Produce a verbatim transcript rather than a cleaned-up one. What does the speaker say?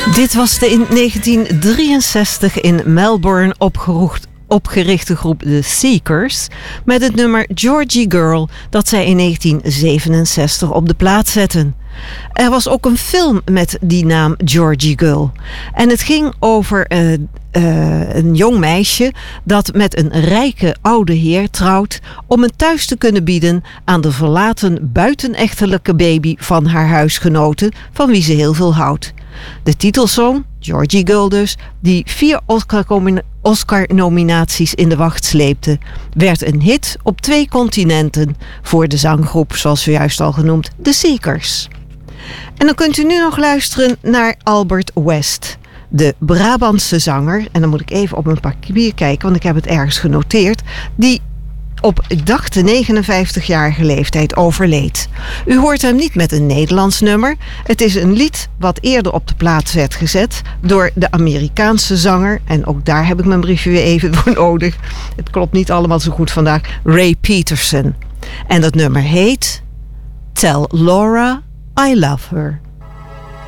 Dit was de in negentien drieënzestig in Melbourne opgeroegd opgerichte groep The Seekers met het nummer Georgie Girl dat zij in negentien zevenenzestig op de plaat zetten. Er was ook een film met die naam Georgie Girl. En het ging over uh, uh, een jong meisje dat met een rijke oude heer trouwt om een thuis te kunnen bieden aan de verlaten buitenechtelijke baby van haar huisgenoten, van wie ze heel veel houdt. De titelsong, Georgie Girl dus, die vier Oscar-nominaties in de wacht sleepte, werd een hit op twee continenten voor de zanggroep, zoals zojuist al genoemd, The Seekers. En dan kunt u nu nog luisteren naar Albert West, de Brabantse zanger. En dan moet ik even op mijn papier kijken, want ik heb het ergens genoteerd. Die op, ik dacht, de negenenvijftigjarige leeftijd overleed. U hoort hem niet met een Nederlands nummer. Het is een lied wat eerder op de plaat werd gezet door de Amerikaanse zanger. En ook daar heb ik mijn briefje weer even voor nodig. Het klopt niet allemaal zo goed vandaag. Ray Peterson. En dat nummer heet Tell Laura I Love Her.